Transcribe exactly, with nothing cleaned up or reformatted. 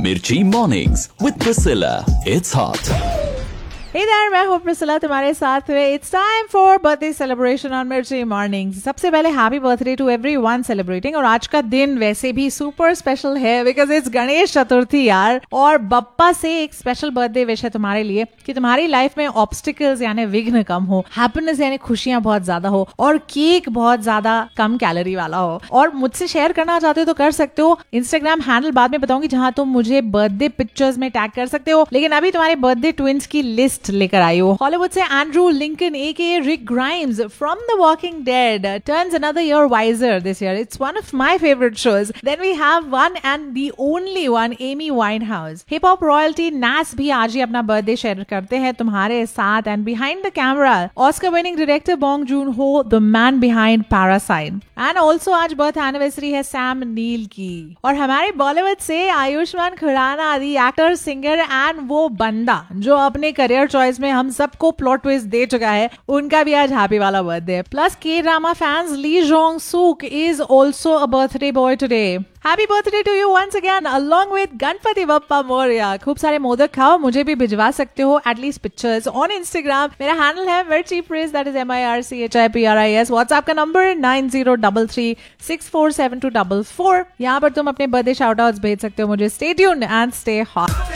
Mirchi Mornings with Priscilla. It's hot. Hey there, मैं हूँ Priscilla तुम्हारे साथ में. It's time for birthday celebration on Mirchi Mornings. सबसे पहले happy birthday to everyone celebrating. और आज का दिन वैसे भी सुपर स्पेशल है बिकॉज इट्स गणेश चतुर्थी यार. और बप्पा से एक स्पेशल बर्थडे विश है तुम्हारे लिए कि तुम्हारी लाइफ में ऑब्स्टिकल्स यानी विघ्न कम हो, हैप्पीनेस यानी खुशियां बहुत ज्यादा हो, और केक बहुत ज्यादा कम कैलोरी वाला हो. और मुझसे शेयर करना चाहते हो तो कर सकते हो. इंस्टाग्राम हैंडल बाद में बताऊंगी जहां तुम मुझे बर्थडे पिक्चर्स में टैग कर सकते हो. लेकिन अभी तुम्हारे बर्थडे ट्विंस की लिस्ट लेकर आई हो. हॉलीवुड से Andrew Lincoln AK Rick Grimes from the walking dead turns another year visor this year. It's one of my favourite shows. Then we have one and the only one Amy Winehouse. Hip hop royalty नास भी आज ही अपना birthday share करते हैं तुम्हारे साथ. And behind the camera Oscar winning director Bong Joon हो, the man behind parasite. And also आज बर्थ एनिवर्सरी है सैम नील की. और हमारे बॉलीवुड से आयुष्मान खुराना, दी एक्टर सिंगर एंड वो बंदा जो अपने करियर चॉइस में हम सबको प्लॉट ट्विस्ट दे चुका है, उनका भी आज हैप्पी वाला बर्थडे. प्लस के drama fans Lee Jong सूक is also a birthday boy today. Happy birthday to you once again along with Ganpati Bappa Morya. खूब सारे मोदक खाओ. मुझे भी भिजवा सकते हो एटलीस्ट पिक्चर्स ऑन इंस्टाग्राम. मेरा हैंडल है मिर्ची प्रिस, that is M I R C H I P R I S. WhatsApp का number nine zero double three six four seven to double four. यहाँ पर तुम अपने बर्थडे शाउट आउट्स भेज सकते हो मुझे. Stay tuned and stay hot.